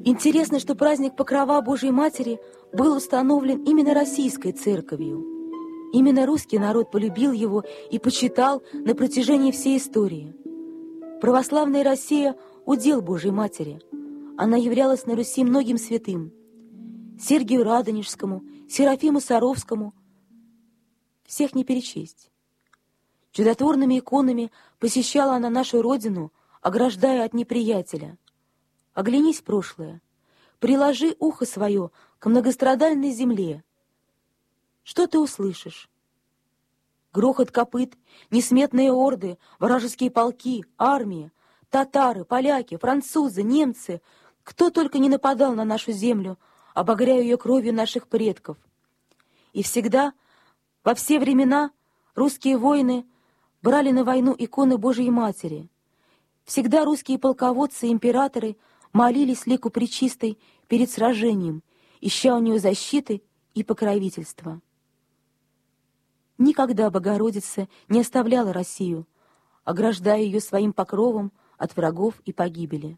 Интересно, что праздник Покрова Божией Матери был установлен именно Российской Церковью. Именно русский народ полюбил его и почитал на протяжении всей истории. Православная Россия – удел Божией Матери. Она являлась на Руси многим святым. Сергию Радонежскому, Серафиму Саровскому. Всех не перечесть. Чудотворными иконами посещала она нашу родину, ограждая от неприятеля. Оглянись в прошлое, приложи ухо свое к многострадальной земле. Что ты услышишь? Грохот копыт, несметные орды, вражеские полки, армии, татары, поляки, французы, немцы. Кто только не нападал на нашу землю, обогряя ее кровью наших предков. И всегда, во все времена, русские воины брали на войну иконы Божией Матери. Всегда русские полководцы и императоры молились лику Пречистой перед сражением, ища у нее защиты и покровительства. Никогда Богородица не оставляла Россию, ограждая ее своим покровом от врагов и погибели.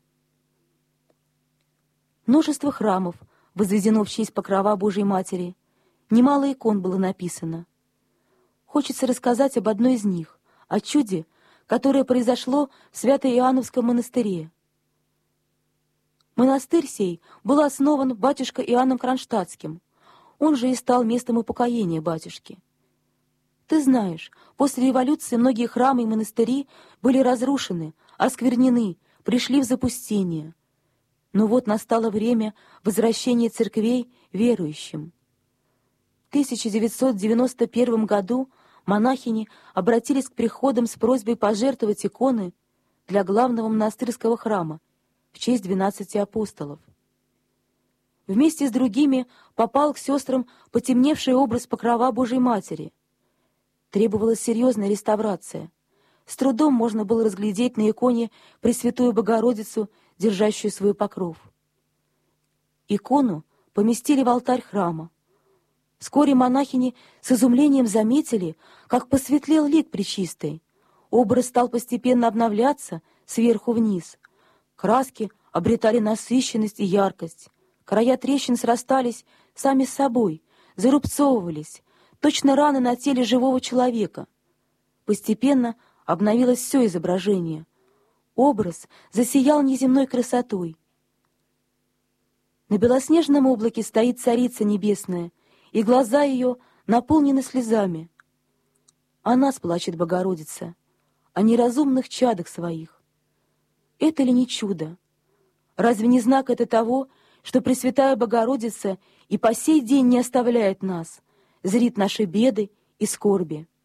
Множество храмов возведено в честь Покрова Божией Матери, немало икон было написано. Хочется рассказать об одной из них, о чуде, которое произошло в Свято-Иоанновском монастыре. Монастырь сей был основан батюшкой Иоанном Кронштадтским, он же и стал местом упокоения батюшки. Ты знаешь, после революции многие храмы и монастыри были разрушены, осквернены, пришли в запустение. Но вот настало время возвращения церквей верующим. В 1991 году монахини обратились к приходам с просьбой пожертвовать иконы для главного монастырского храма в честь 12 апостолов. Вместе с другими попал к сестрам потемневший образ Покрова Божией Матери. Требовалась серьезная реставрация. С трудом можно было разглядеть на иконе Пресвятую Богородицу, держащую свой покров. Икону поместили в алтарь храма. Вскоре монахини с изумлением заметили, как посветлел лик Пречистой. Образ стал постепенно обновляться сверху вниз. Краски обретали насыщенность и яркость. Края трещин срастались сами с собой, зарубцовывались, точно раны на теле живого человека. Постепенно обновилось все изображение. Образ засиял неземной красотой. На белоснежном облаке стоит Царица Небесная, и глаза ее наполнены слезами. О нас плачет Богородица, о неразумных чадах своих. Это ли не чудо? Разве не знак это того, что Пресвятая Богородица и по сей день не оставляет нас, зрит наши беды и скорби?